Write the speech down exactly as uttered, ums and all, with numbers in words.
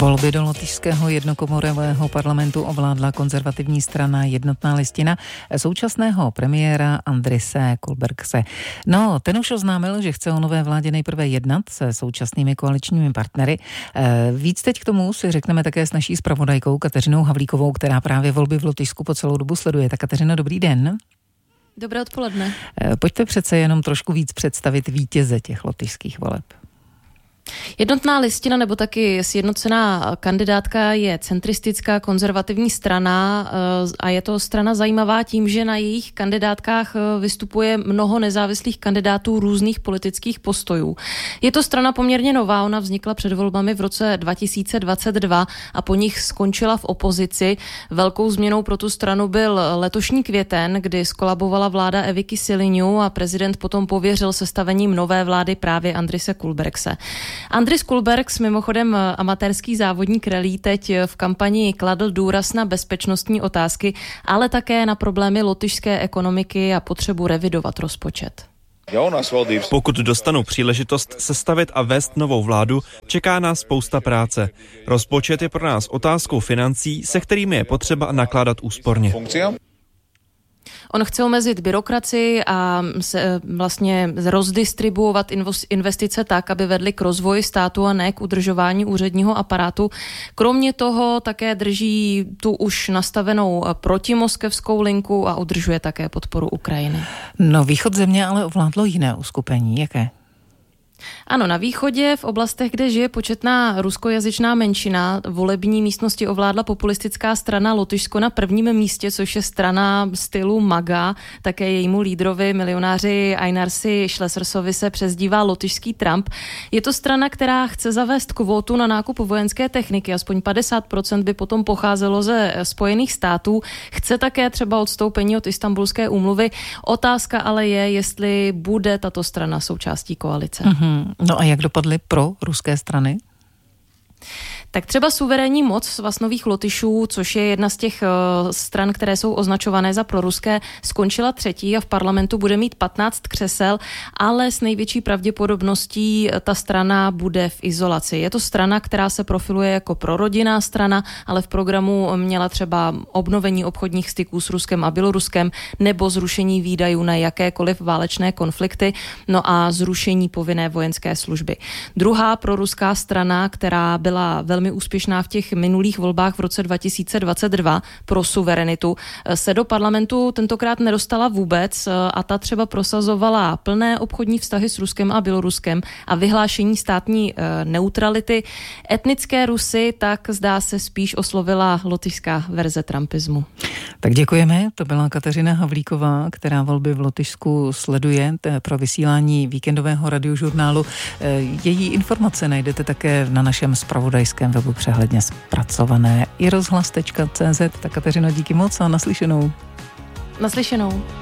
Volby do lotyšského jednokomorového parlamentu ovládla konzervativní strana Jednotná listina současného premiéra Andrise Kulbergse. No, ten už oznámil, že chce o nové vládě nejprve jednat se současnými koaličními partnery. Víc teď k tomu si řekneme také s naší zpravodajkou Kateřinou Havlíkovou, která právě volby v Lotyšsku po celou dobu sleduje. Tak Kateřino, dobrý den. Dobré odpoledne. Pojďte přece jenom trošku víc představit vítěze těch lotyšských voleb. Jednotná listina nebo taky sjednocená kandidátka je centristická konzervativní strana a je to strana zajímavá tím, že na jejich kandidátkách vystupuje mnoho nezávislých kandidátů různých politických postojů. Je to strana poměrně nová, ona vznikla před volbami v roce dva tisíce dvacet dva a po nich skončila v opozici. Velkou změnou pro tu stranu byl letošní květen, kdy skolabovala vláda Evy Kyselyniu a prezident potom pověřil sestavením nové vlády právě Andrise Kulbergse. Andris Kulbergs, mimochodem amatérský závodník rallye, teď v kampani kladl důraz na bezpečnostní otázky, ale také na problémy lotyšské ekonomiky a potřebu revidovat rozpočet. Pokud dostanu příležitost sestavit a vést novou vládu, čeká nás spousta práce. Rozpočet je pro nás otázkou financí, se kterými je potřeba nakládat úsporně. On chce omezit byrokracii a se vlastně rozdistribuovat investice tak, aby vedly k rozvoji státu a ne k udržování úředního aparátu. Kromě toho také drží tu už nastavenou protimoskevskou linku a udržuje také podporu Ukrajiny. No, východ země ale ovládlo jiné uskupení. Jaké? Ano, na východě, v oblastech, kde žije početná ruskojazyčná menšina, volební místnosti ovládla populistická strana Lotyšsko na prvním místě, což je strana stylu MAGA. Také jejímu lídrovi, milionáři Einarsi Šlesersovi, se přezdívá lotyšský Trump. Je to strana, která chce zavést kvótu na nákup vojenské techniky. Aspoň padesát procent by potom pocházelo ze Spojených států. Chce také třeba odstoupení od Istanbulské úmluvy. Otázka ale je, jestli bude tato strana součástí koalice. Mm-hmm. No a jak dopadly pro ruské strany? Tak třeba suverénní moc Svaz Lotyšů, což je jedna z těch uh, stran, které jsou označované za proruské, skončila třetí a v parlamentu bude mít patnáct křesel, ale s největší pravděpodobností ta strana bude v izolaci. Je to strana, která se profiluje jako prorodinná strana, ale v programu měla třeba obnovení obchodních styků s Ruskem a Běloruskem nebo zrušení výdajů na jakékoliv válečné konflikty, no a zrušení povinné vojenské služby. Druhá proruská strana, která byla velmi velmi úspěšná v těch minulých volbách v roce dva tisíce dvacet dva pro suverenitu, se do parlamentu tentokrát nedostala vůbec a ta třeba prosazovala plné obchodní vztahy s Ruskem a Běloruskem a vyhlášení státní neutrality. Etnické Rusy tak zdá se spíš oslovila lotyšská verze trumpismu. Tak děkujeme, to byla Kateřina Havlíková, která volby v Lotyšsku sleduje pro vysílání víkendového radiožurnálu. Její informace najdete také na našem zpravodajském webu přehledně zpracované i rozhlas tečka cé zet. Tak Kateřino, díky moc a naslyšenou. Naslyšenou.